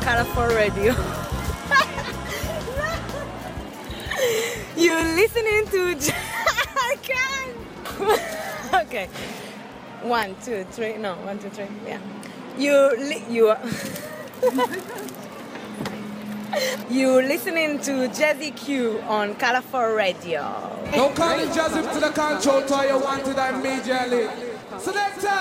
Colorful Radio. You're listening to. I can't. Okay. 1, 2, 3. No, 1, 2, 3. Yeah. You're listening to Jazzy Q on Colorful Radio. Don't call it Jazzy to the control toy. You want it immediately. Selector.